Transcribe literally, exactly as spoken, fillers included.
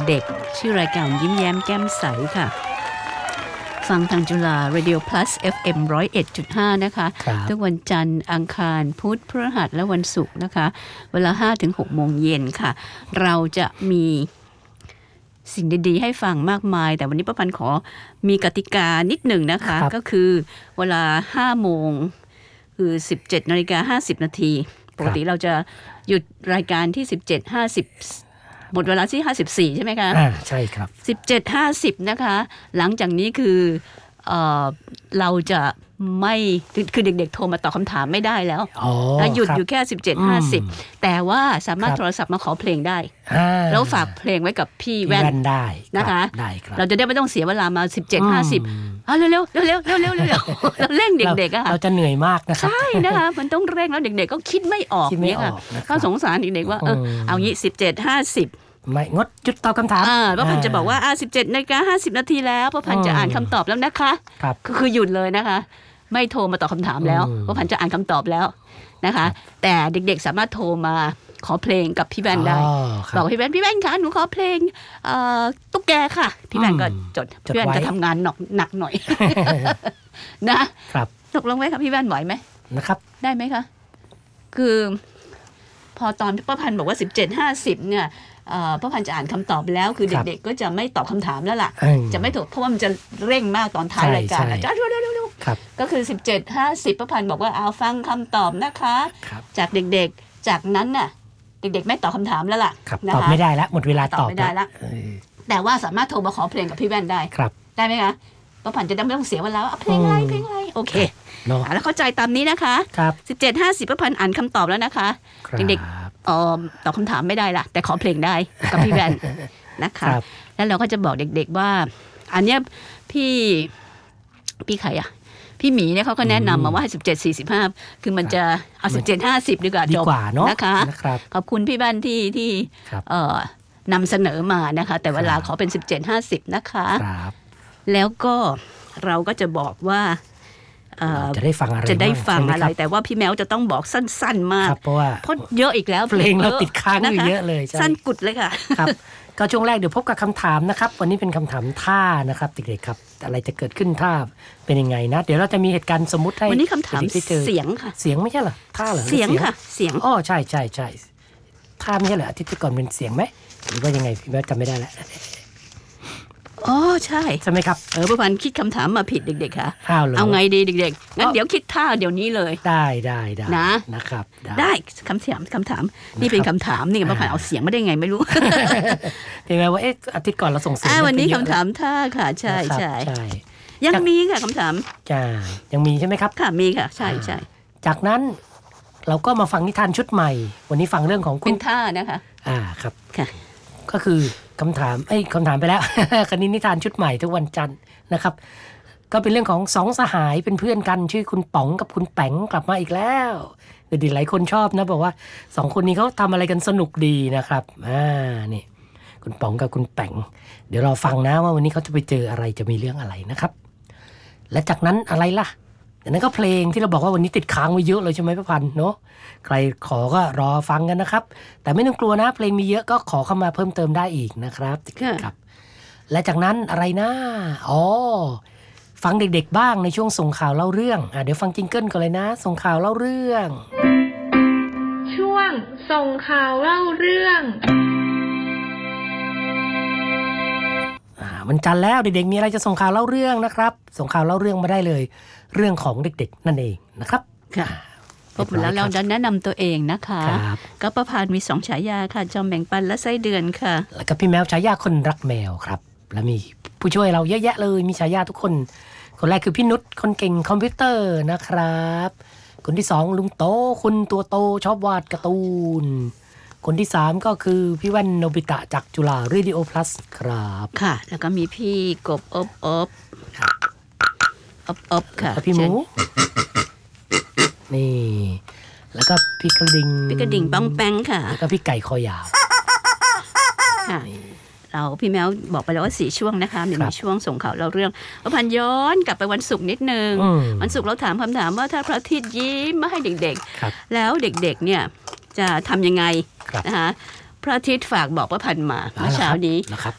ด็กๆชื่อรายการยิ้มแย้มแก้มใสค่ะฟังทางจุฬา Radio Plus เอฟ เอ็ม หนึ่งศูนย์เอ็ดจุดห้า นะคะทุกวันจันทร์อังคารพุธพฤหัสและวันศุกร์นะคะเวลา ห้าถึงหก โมงเย็นค่ะเราจะมีสิ่งดีๆให้ฟังมากมายแต่วันนี้ป้าพันธ์ขอมีกติกานิดหนึ่งนะคะก็คือเวลา ห้า โมงคือ สิบเจ็ดนาฬิกาห้าสิบ นาทีปกติเราจะหยุดรายการที่ สิบเจ็ดห้าสิบหมดเวลาที่ห้าสิบสี่ใช่ไหมคะอ่าใช่ครับสิบเจ็ดห้าสิบ นะคะหลังจากนี้คือเอ่อเราจะไม่คือเด็กๆโทรมาตอบคำถามไม่ได้แล้วหยุดอยู่แค่ สิบเจ็ดห้าสิบ แต่ว่าสามารถโทรศัพท์มาขอเพลงได้แล้วฝากเพลงไว้กับพี่แว่นได้นะคะเราจะได้ไม่ต้องเสียเวลามา สิบเจ็ดห้าสิบ อ่ะเร็วๆเร็วๆเร็วๆเร็วๆเร็วๆเราเร่งเด็กๆอ่ะเราจะเหนื่อยมากนะครับใช่นะคะมันต้องเร่งแล้วเด็กๆก็คิดไม่ออกเนี่ยค่ะก็สงสารเด็กๆว่าเออเอางี้ สิบเจ็ดห้าสิบไม่งดจุดตอบคำถามอ่าป้าพันธ์จะบอกว่าอ่าสิบเจ็ดนาฬิกาห้าสิบนาทีแล้วป้าพันธ์จะอ่านคำตอบแล้วนะคะครับก็คือหยุดเลยนะคะไม่โทรมาตอบคำถามแล้วป้าพันธ์จะอ่านคำตอบแล้วนะคะแต่เด็กๆสามารถโทรมาขอเพลงกับพี่แว่นได้บอกพี่แว่นพี่แว่นคะหนูขอเพลงตุ๊กแกค่ะพี่แว่นก็จดพี่แว่นจะทำงานหนักหนักหน่อยนะครับตกลงไว้ค่ะพี่แว่นไหวไหมนะครับได้ไหมคะคือพอตอนป้าพันธ์บอกว่าสิบเจ็ดห้าสิบเนี่ยป้าพันธ์จะอ่านคำตอบแล้วคือเด็กๆก็จะไม่ตอบคำถามแล้วล่ะจะไม่ถูกเพราะว่ามันจะเร่งมากตอนท้ายรายการจ้าเร็วๆๆก็คือสิบเจ็ดห้าสิบป้าพันธ์บอกว่าเอาฟังคำตอบนะคะจากเด็กๆจากนั้นน่ะเด็กๆไม่ตอบคำถามแล้วล่ะตอบไม่ได้แล้วหมดเวลาตอบไม่ได้แล้วแต่ว่าสามารถโทรมาขอเพลงกับพี่แว่นได้ได้ไหมคะป้าพันธ์จะไม่ต้องเสียเวลาว่าเพลงอะไรเพลงอะไรโอเคแล้วเข้าใจตามนี้นะคะสิบเจ็ดห้าสิบป้าพันธ์อ่านคำตอบแล้วนะคะเด็กๆอ๋อตอบคำถามไม่ได้ล่ะแต่ขอเพลงได้กับพี่แว่นนะคะแล้วเราก็จะบอกเด็กๆว่าอันเนี้ยพี่พี่ใครอ่ะพี่หมีเนี่ยเขาก็แนะนำมาว่าสิบเจ็ดสี่สิบห้าคือมันจะเอาสิบเจ็ดห้าสิบดีกว่าจบนะคะขอบคุณพี่แว่นที่ที่เอ่อนำเสนอมานะคะแต่เวลาขอเป็นสิบเจ็ดห้าสิบนะคะแล้วก็เราก็จะบอกว่าจะได้ฟังอะไรจะได้ฟังอะไรแต่ว่าพี่แมวจะต้องบอกสั้นๆมากเพราะว่าเพราะเยอะอีกแล้วเพลงเราติดค้างอยู่เยอะเลยสั้นกุดเลยค่ะครับก็ช่วงแรกเดี๋ยวพบกับคำถามนะครับวันนี้เป็นคำถามท่านะครับเด็กๆครับอะไรจะเกิดขึ้นท่าเป็นยังไงนะเดี๋ยวเราจะมีเหตุการณ์สมมุติให้วันนี้คำถามเสียงค่ะเสียงไม่ใช่เหรอท่าเหรอเสียงค่ะเสียงอ๋อใช่ใช่ใช่ท่าไม่ใช่เหรออาทิตย์ก่อนเป็นเสียงไหมหรือว่ายังไงพี่แม่จำไม่ได้แล้วอ๋อใช่ใช่ไหมครับเออประพันธ์คิดคำถามมาผิดเด็กๆค่ะเอาเอาไงดีเด็กๆงั้นเดี๋ยวคิดท่าเดี๋ยวนี้เลยได้ได้ได้นะนะครับได้คำถามคำถามนี่เป็นคำถามนี่ประพันธ์เอาเสียงไม่ได้ไงไม่รู้เป็นไงว่าเอ๊ะอาทิตย์ก่อนเราส่งเสียงวันนี้คำถามท่าค่ะใช่ใช่ยังมีค่ะคำถามจ้ายังมีใช่ไหมครับค่ะมีค่ะใช่ใช่จากนั้นเราก็มาฟังนิทานชุดใหม่วันนี้ฟังเรื่องของคุณเป็นท่านะคะอ่าครับค่ะก็คือคำถามเอ้ยคำถามไปแล้ว คณิตนิทานชุดใหม่ทุกวันจันทร์นะครับก็เป็นเรื่องของสองสหายเป็นเพื่อนกันชื่อคุณป๋องกับคุณแป๋งกลับมาอีกแล้วเดี๋ยวหลายคนชอบนะบอกว่าสองคนนี้เขาทำอะไรกันสนุกดีนะครับอ่านี่คุณป๋องกับคุณแป๋งเดี๋ยวเราฟังนะว่าวันนี้เขาจะไปเจออะไรจะมีเรื่องอะไรนะครับและจากนั้นอะไรล่ะอันนั้นก็เพลงที่เราบอกว่าวันนี้ติดค้างไว้เยอะเลยใช่ไหมพี่พันธ์เนาะใครขอก็รอฟังกันนะครับแต่ไม่ต้องกลัวนะเพลงมีเยอะก็ขอเข้ามาเพิ่มเติมได้อีกนะครับครับและจากนั้นอะไรนะอ๋อฟังเด็กๆบ้างในช่วงส่งข่าวเล่าเรื่องอ่ะเดี๋ยวฟังจิงเกิลก่อนเลยนะส่งข่าวเล่าเรื่องช่วงส่งข่าวเล่าเรื่องวันจันทร์แล้วเด็กๆมีอะไรจะส่งข่าวเล่าเรื่องนะครับส่งข่าวเล่าเรื่องมาได้เลยเรื่องของเด็กๆนั่นเองนะครับค่ะพบแล้วเราจะแนะนำตัวเองนะคะก็ประพานมีสองฉายาค่ะจอมแบ่งปันและไส้เดือนค่ะแล้วก็พี่แมวฉายาคนรักแมวครับแล้วมีผู้ช่วยเราเยอะแยะเลยมีฉายาทุกคนคนแรกคือพี่นุชคนเก่งคอมพิวเตอร์นะครับคนที่สองลุงโตคุณตัวโตชอบวาดการ์ตูนคนที่สามก็คือพี่แว่นโนบิตะจากจุฬา Radio Plus ครับค่ะแล้วก็มีพี่กบอบอบอบอบค่ะพี่หมูนี่แล้วก็พี่กระดิ่งพี่กระดิ่งป้องแป้งค่ะแล้วก็พี่ไก่คอยาวค่ะเราพี่แมวบอกไปแล้วว่าสี่ช่วงนะคะมีช่วงส่งข่าวเราเรื่องประพันธ์ย้อนกลับไปวันศุกร์นิดนึงวันศุกร์เราถามคำถามว่าถ้าพระอาทิตย์ยิ้มมาให้เด็กๆแล้วเด็กๆเนี่ยจะทำยังไงนะคะพระอาทิตย์ฝากบอกประพันธ์มาเมื่อเช้านี้